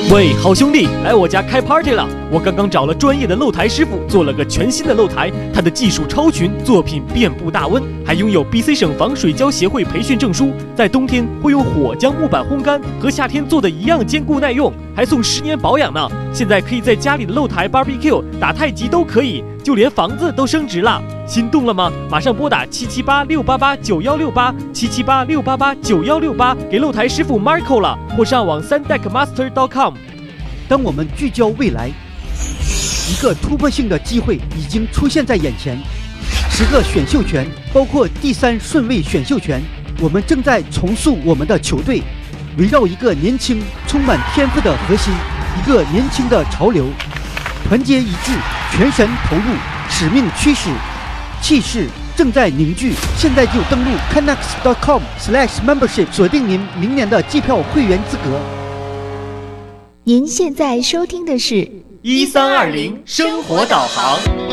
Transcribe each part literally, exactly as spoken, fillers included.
喂，好兄弟，来我家开 party 了！我刚刚找了专业的露台师傅，做了个全新的露台，他的技术超群，作品遍布大温，还拥有 B C 省防水胶协会培训证书。在冬天会用火将木板烘干，和夏天做的一样坚固耐用，还送十年保养呢。现在可以在家里的露台 barbecue、打太极都可以，就连房子都升值了。心动了吗？马上拨打七七八六八八九幺六八七七八六八八九幺六八给露台师傅 Marco 了，或上网 三 deck master dot com。 当我们聚焦未来，一个突破性的机会已经出现在眼前。十个选秀权，包括第三顺位选秀权，我们正在重塑我们的球队，围绕一个年轻、充满天赋的核心，一个年轻的潮流，团结一致，全神投入，使命驱使，气势正在凝聚。现在就登录 canucks dot com slash membership， 锁定您明年的机票会员资格。 您现在收听的是一三二零生活导航。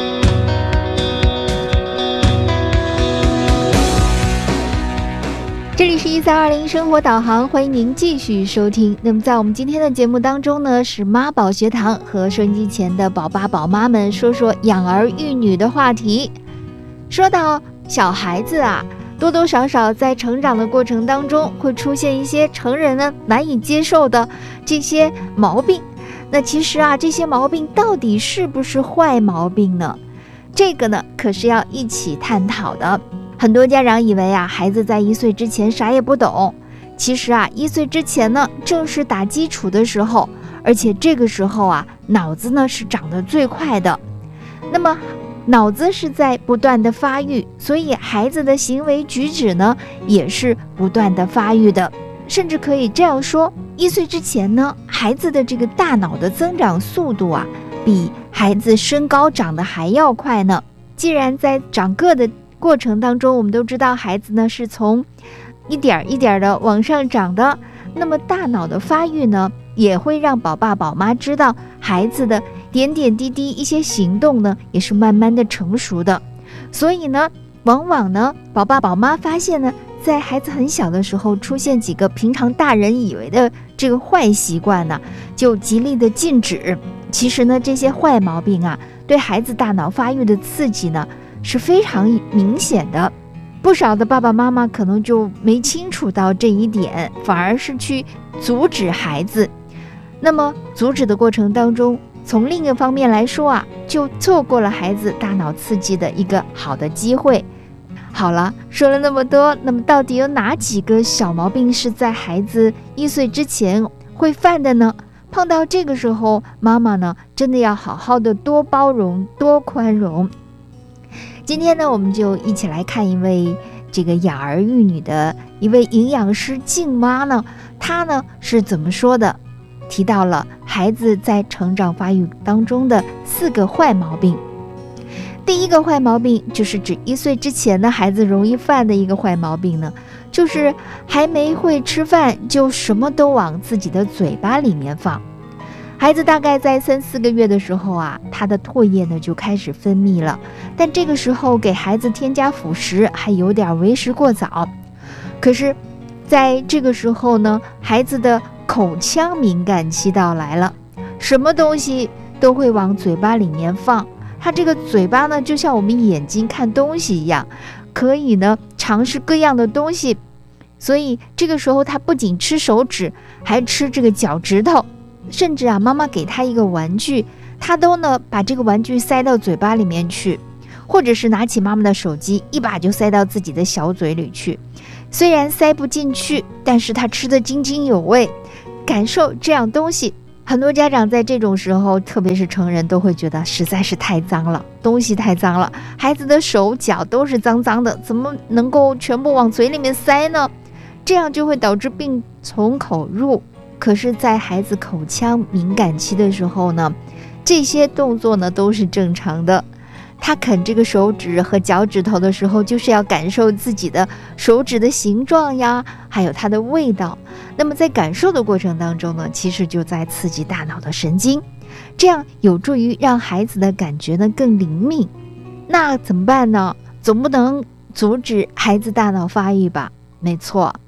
这里是一三二零生活导航，欢迎您继续收听。那么在我们今天的节目当中呢，是妈宝学堂和收音机前的宝爸宝妈们说说养儿育女的话题。说到小孩子啊，多多少少在成长的过程当中会出现一些成人呢难以接受的这些毛病。那其实啊，这些毛病到底是不是坏毛病呢？这个呢可是要一起探讨的。很多家长以为啊，孩子在一岁之前啥也不懂，其实啊，一岁之前呢正是打基础的时候，而且这个时候啊，脑子呢是长得最快的。那么脑子是在不断的发育，所以孩子的行为举止呢也是不断的发育的。甚至可以这样说，一岁之前呢，孩子的这个大脑的增长速度啊，比孩子身高长得还要快呢。既然在长个的过程当中，我们都知道孩子呢是从一点一点的往上长的，那么大脑的发育呢，也会让宝爸宝妈知道孩子的点点滴滴一些行动呢，也是慢慢的成熟的。所以呢，往往呢，宝爸宝妈发现呢，在孩子很小的时候出现几个平常大人以为的这个坏习惯呢，就极力的禁止。其实呢，这些坏毛病啊，对孩子大脑发育的刺激呢，是非常明显的。不少的爸爸妈妈可能就没清楚到这一点，反而是去阻止孩子。那么阻止的过程当中，从另一个方面来说啊，就错过了孩子大脑刺激的一个好的机会。好了，说了那么多，那么到底有哪几个小毛病是在孩子一岁之前会犯的呢？碰到这个时候，妈妈呢真的要好好的多包容多宽容。今天呢，我们就一起来看一位这个养儿育女的一位营养师静妈呢，她呢是怎么说的？提到了孩子在成长发育当中的四个坏毛病。第一个坏毛病就是指一岁之前的孩子容易犯的一个坏毛病呢，就是还没会吃饭就什么都往自己的嘴巴里面放。孩子大概在三四个月的时候啊，他的唾液呢就开始分泌了，但这个时候给孩子添加辅食还有点为时过早。可是在这个时候呢，孩子的口腔敏感期到来了，什么东西都会往嘴巴里面放。他这个嘴巴呢，就像我们眼睛看东西一样，可以呢尝试各样的东西。所以这个时候他不仅吃手指，还吃这个脚趾头，甚至啊，妈妈给他一个玩具，他都呢把这个玩具塞到嘴巴里面去，或者是拿起妈妈的手机，一把就塞到自己的小嘴里去。虽然塞不进去，但是他吃得津津有味，感受这样东西。很多家长在这种时候，特别是成人，都会觉得实在是太脏了，东西太脏了，孩子的手脚都是脏脏的，怎么能够全部往嘴里面塞呢？这样就会导致病从口入。可是在孩子口腔敏感期的时候呢，这些动作呢都是正常的。他啃这个手指和脚趾头的时候，就是要感受自己的手指的形状呀，还有它的味道。那么在感受的过程当中呢，其实就在刺激大脑的神经，这样有助于让孩子的感觉呢更灵敏。那怎么办呢？总不能阻止孩子大脑发育吧？没错，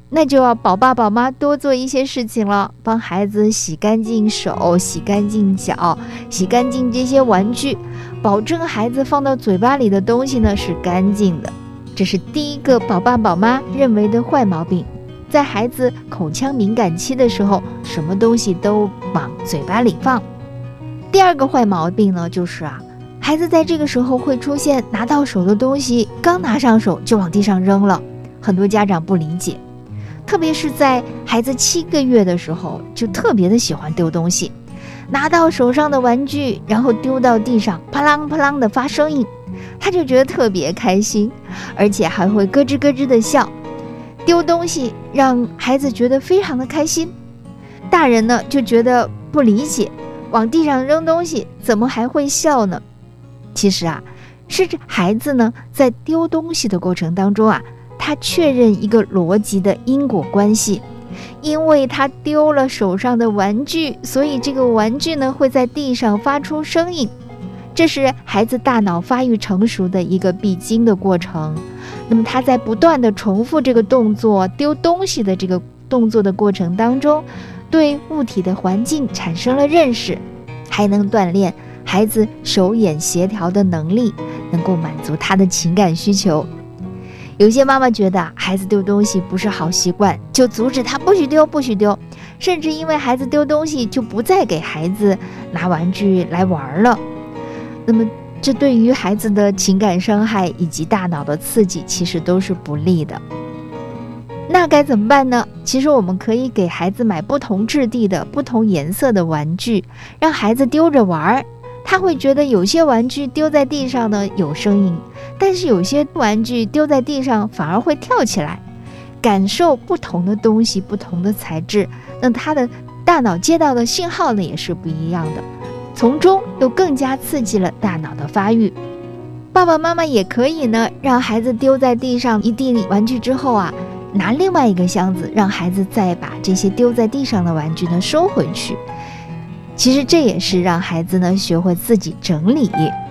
那就要宝爸宝妈多做一些事情了，帮孩子洗干净手，洗干净脚，洗干净这些玩具，保证孩子放到嘴巴里的东西呢是干净的。这是第一个宝爸宝妈认为的坏毛病，在孩子口腔敏感期的时候，什么东西都往嘴巴里放。第二个坏毛病呢，就是啊，孩子在这个时候会出现拿到手的东西，刚拿上手就往地上扔了。很多家长不理解，特别是在孩子七个月的时候，就特别的喜欢丢东西，拿到手上的玩具，然后丢到地上，啪啷啪啷的发声音，他就觉得特别开心，而且还会咯吱咯吱的笑。丢东西让孩子觉得非常的开心，大人呢就觉得不理解，往地上扔东西怎么还会笑呢？其实啊，是孩子呢在丢东西的过程当中啊，他确认一个逻辑的因果关系，因为他丢了手上的玩具，所以这个玩具呢会在地上发出声音，这是孩子大脑发育成熟的一个必经的过程。那么他在不断的重复这个动作，丢东西的这个动作的过程当中，对物体的环境产生了认识，还能锻炼孩子手眼协调的能力，能够满足他的情感需求。有些妈妈觉得孩子丢东西不是好习惯，就阻止他不许丢不许丢，甚至因为孩子丢东西就不再给孩子拿玩具来玩了。那么这对于孩子的情感伤害以及大脑的刺激其实都是不利的。那该怎么办呢？其实我们可以给孩子买不同质地的不同颜色的玩具，让孩子丢着玩，他会觉得有些玩具丢在地上呢有声音，但是有些玩具丢在地上反而会跳起来，感受不同的东西，不同的材质，那他的大脑接到的信号呢也是不一样的，从中又更加刺激了大脑的发育。爸爸妈妈也可以呢，让孩子丢在地上一地玩具之后啊，拿另外一个箱子，让孩子再把这些丢在地上的玩具呢收回去。其实这也是让孩子呢学会自己整理。